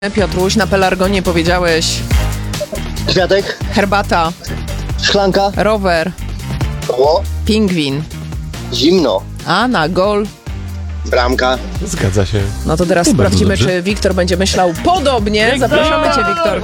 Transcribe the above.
Piotruś, na pelargonie powiedziałeś Kwiatek, herbata, szklanka, rower, koło, pingwin, zimno, a na gol. bramka. Zgadza się. No to teraz No bardzo sprawdzimy, dobrze. czy Wiktor będzie myślał podobnie. Zapraszamy cię, Wiktor.